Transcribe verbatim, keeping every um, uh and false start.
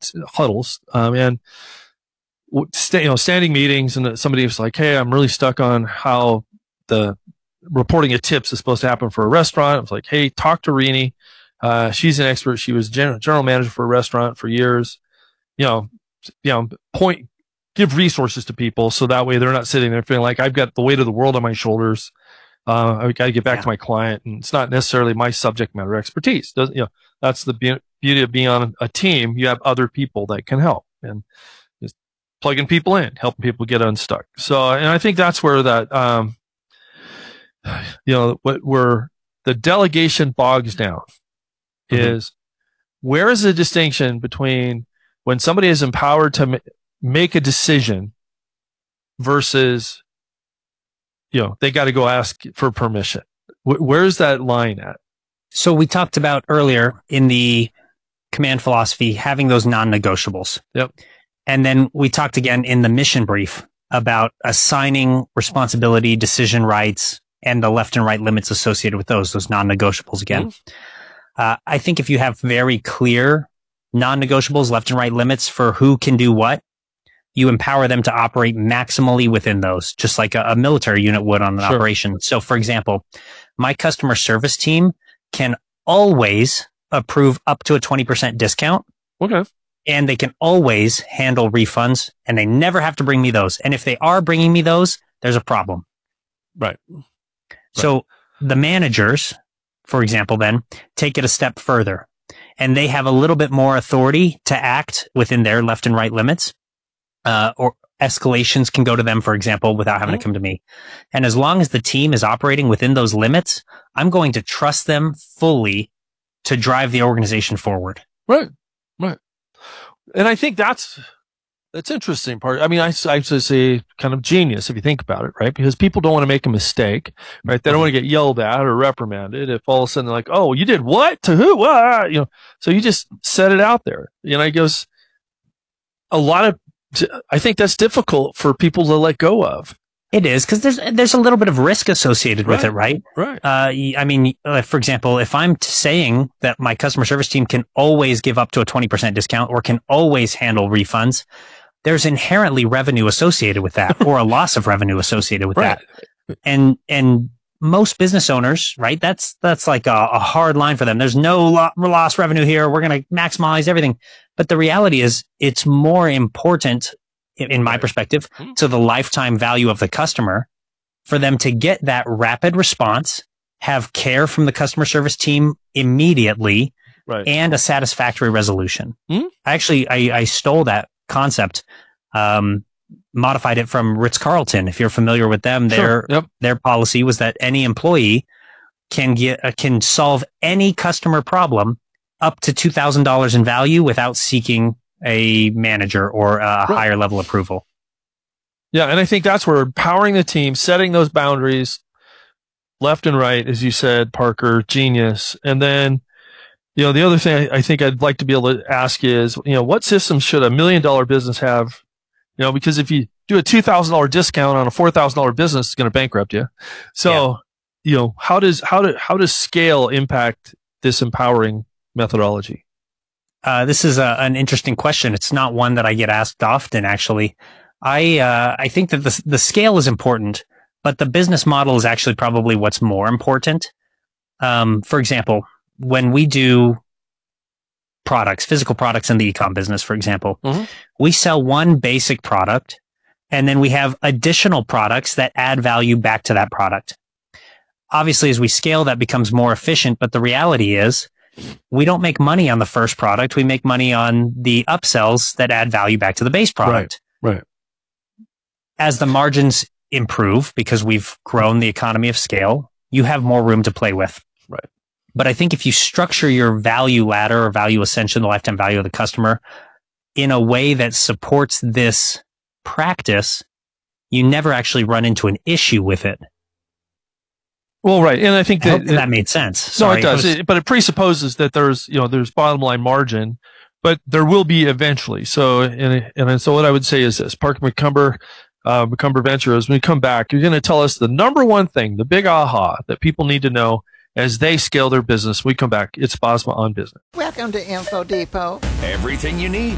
these huddles, um, and st- you know, standing meetings, and somebody was like, "Hey, I'm really stuck on how the reporting of tips is supposed to happen for a restaurant." I was like, "Hey, talk to Rini. Uh, she's an expert. She was general, general manager for a restaurant for years. You know, you know, point, give resources to people so that way they're not sitting there feeling like I've got the weight of the world on my shoulders. Uh, I got to get back yeah. to my client, and it's not necessarily my subject matter expertise. Doesn't, you know, that's the be- beauty of being on a team. You have other people that can help, and just plugging people in, helping people get unstuck. So, and I think that's where that, um, you know, what where the delegation bogs down mm-hmm. is where is the distinction between when somebody is empowered to ma- make a decision versus, you know, they got to go ask for permission. W- where's that line at? So we talked about earlier in the command philosophy, having those non-negotiables. Yep. And then we talked again in the mission brief about assigning responsibility, decision rights, and the left and right limits associated with those, those non-negotiables again. Mm-hmm. Uh, I think if you have very clear non-negotiables, left and right limits for who can do what, you empower them to operate maximally within those, just like a, a military unit would on an sure. operation. So for example, my customer service team can always approve up to a twenty percent discount. Okay. And they can always handle refunds, and they never have to bring me those. And if they are bringing me those, there's a problem. Right. So right. the managers, for example, then take it a step further, and they have a little bit more authority to act within their left and right limits. Uh, or escalations can go to them, for example, without having mm-hmm. to come to me. And as long as the team is operating within those limits, I'm going to trust them fully to drive the organization forward. Right. Right. And I think that's, that's interesting part. I mean, I, I say kind of genius if you think about it, right? Because people don't want to make a mistake, right? They don't want to get yelled at or reprimanded if all of a sudden they're like, oh, you did what? To who? Ah, you know, so you just set it out there. You know, it goes a lot of, I think that's difficult for people to let go of. It is, because there's there's a little bit of risk associated right. with it, right? Right. Uh, I mean, uh, for example, if I'm t- saying that my customer service team can always give up to a twenty percent discount or can always handle refunds, there's inherently revenue associated with that, or a loss of revenue associated with right. that. And and most business owners, right? That's that's like a, a hard line for them. There's no lo- lost revenue here. We're going to maximize everything. But the reality is, it's more important, in my perspective, to the lifetime value of the customer for them to get that rapid response, have care from the customer service team immediately, right. and a satisfactory resolution. Mm-hmm. Actually, I, I stole that concept, um, modified it from Ritz-Carlton. If you're familiar with them, sure. their yep. their policy was that any employee can get uh, can solve any customer problem up to two thousand dollars in value without seeking a manager or a right. higher level approval. Yeah. And I think that's where empowering the team, setting those boundaries left and right, as you said, Parker, genius. And then, you know, the other thing I think I'd like to be able to ask is, you know, what systems should a million dollar business have? You know, because if you do a two thousand dollars discount on a four thousand dollars business, it's going to bankrupt you. So, yeah. you know, how does, how do, how does scale impact this empowering methodology? Uh, this is a, an interesting question. It's not one that I get asked often, actually. I uh, I think that the the scale is important, but the business model is actually probably what's more important. Um, for example, when we do products, physical products in the e-com business, for example, mm-hmm. we sell one basic product, and then we have additional products that add value back to that product. Obviously, as we scale, that becomes more efficient, but the reality is, we don't make money on the first product. We make money on the upsells that add value back to the base product. Right. Right. As the margins improve, because we've grown the economy of scale, you have more room to play with. Right. But I think if you structure your value ladder or value ascension, the lifetime value of the customer, in a way that supports this practice, you never actually run into an issue with it. Well, right. And I think I that, hope that, that made sense. Sorry. No, it does. It, but it presupposes that there's, you know, there's bottom line margin, but there will be eventually. So, and, and so what I would say is this: Parker McCumber, uh, McCumber Ventures, when you come back, you're going to tell us the number one thing, the big aha that people need to know as they scale their business. We come back. It's Bosma on Business. Welcome to Info Depot. Everything you need